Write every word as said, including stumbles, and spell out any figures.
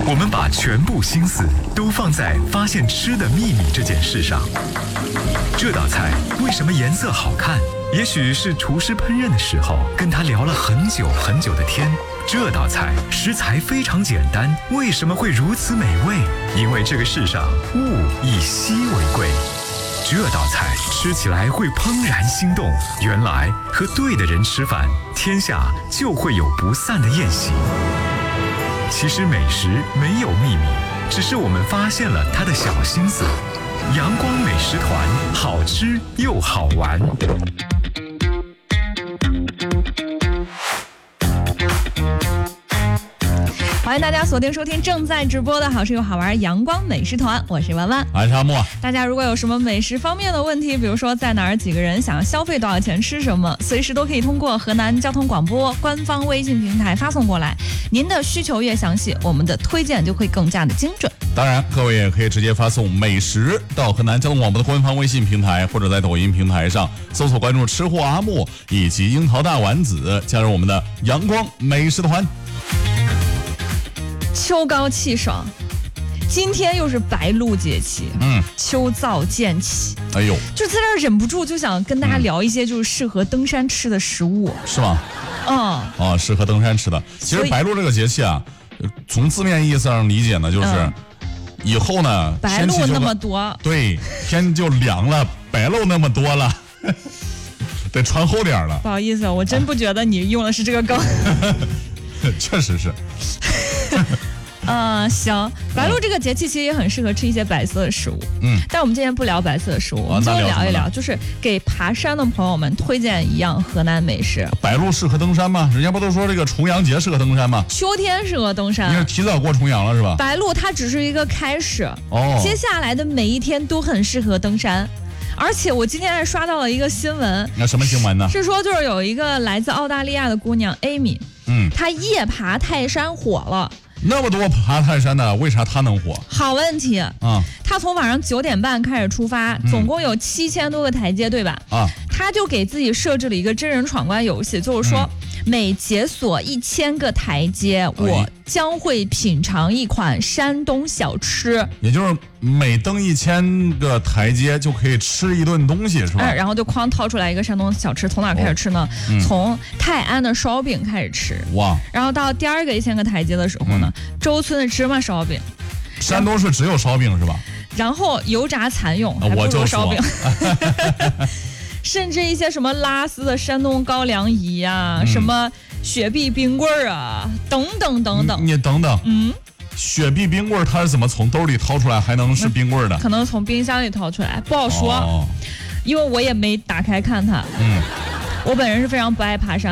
我们把全部心思都放在发现吃的秘密这件事上。这道菜为什么颜色好看？也许是厨师烹饪的时候跟他聊了很久很久的天。这道菜食材非常简单，为什么会如此美味？因为这个世上物以稀为贵。这道菜吃起来会怦然心动，原来和对的人吃饭，天下就会有不散的宴席。其实美食没有秘密，只是我们发现了它的小心思。阳光美食团，好吃又好玩。 欢迎大家锁定收听正在直播的好吃又好玩阳光美食团，我是弯弯， 我是阿莫。 大家如果有什么美食方面的问题，比如说在哪儿几个人想要消费多少钱吃什么，随时都可以通过河南交通广播官方微信平台发送过来。您的需求越详细，我们的推荐就会更加的精准。 当然各位也可以直接发送美食到河南交通广播的官方微信平台，或者在抖音平台上搜索关注吃货阿莫以及樱桃大丸子，加入我们的阳光美食团。 秋高气爽，今天又是白露节气，嗯，秋燥渐起， 哎呦， 就在这儿忍不住就想跟大家聊一些就是适合登山吃的食物， 是吗？ 嗯， 哦，适合登山吃的。其实白露这个节气啊，从字面意思上理解呢，就是、嗯、以后呢， 白露那么多， 对，天就凉了，白露那么多了。得穿厚点了。 不好意思，我真不觉得你用的是这个梗。 确实是。 嗯，行，白露这个节气其实也很适合吃一些白色的食物。嗯，但我们今天不聊白色的食物，我们今天聊一聊，就是给爬山的朋友们推荐一样河南美食。 白露适合登山吗？人家不都说这个重阳节适合登山吗？ 秋天适合登山。 你是提早过重阳了是吧？ 白露它只是一个开始，哦，接下来的每一天都很适合登山。而且我今天还刷到了一个新闻， 那什么新闻呢？ 是说就是有一个来自澳大利亚的姑娘 Amy， 嗯，她夜爬泰山火了。 那么多爬泰山的，为啥她能火？ 好问题啊！她从晚上九点半开始出发，嗯、总共有七千多个台阶，对吧？啊，她就给自己设置了一个真人闯关游戏，就是说、嗯、每解锁一千个台阶，哎、我将会品尝一款山东小吃。 也就是每登一千个台阶就可以吃一顿东西，是吧？ 嗯、然后就哐掏出来一个山东小吃，从哪开始吃呢？哦嗯、从泰安的烧饼开始吃。哇！然后到第二个一千个台阶的时候呢？嗯周村的芝麻烧饼， 山东是只有烧饼是吧？ 然后油炸蚕蛹还不如烧饼，甚至一些什么拉丝的山东高粱饴啊，嗯、什么雪碧冰棍儿啊，等等等等。 你, 你等等，嗯，雪碧冰棍儿它是怎么从兜里掏出来还能是冰棍儿的？ 可能从冰箱里掏出来，不好说，哦、因为我也没打开看它。嗯，我本人是非常不爱爬山。